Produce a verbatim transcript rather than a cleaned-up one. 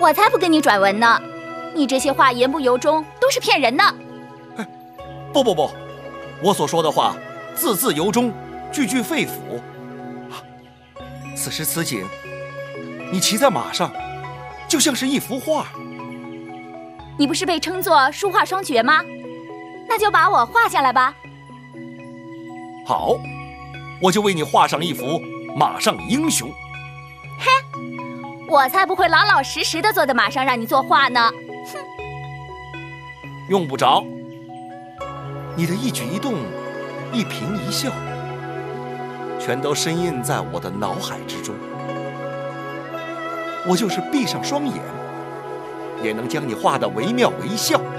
我才不跟你转文呢！你这些话言不由衷，都是骗人的。 哎，不不不，我所说的话字字由衷，句句肺腑。此时此景，你骑在马上，就像是一幅画。 你不是被称作书画双绝吗？那就把我画下来吧。 好，我就为你画上一幅马上英雄。 嘿，我才不会老老实实的坐在马上让你作画呢。哼， 用不着。你的一举一动，一颦一笑，全都深印在我的脑海之中。我就是闭上双眼，也能将你画得惟妙惟肖。